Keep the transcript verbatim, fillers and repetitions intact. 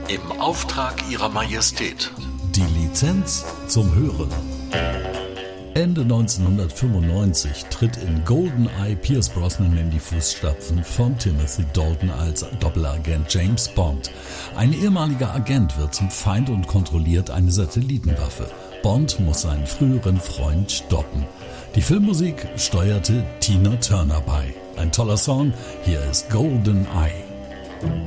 Im Auftrag Ihrer Majestät. Die Lizenz zum Hören. Ende neunzehnhundertfünfundneunzig tritt in GoldenEye Pierce Brosnan in die Fußstapfen von Timothy Dalton als Doppelagent James Bond. Ein ehemaliger Agent wird zum Feind und kontrolliert eine Satellitenwaffe. Bond muss seinen früheren Freund stoppen. Die Filmmusik steuerte Tina Turner bei. Ein toller Song, hier ist GoldenEye.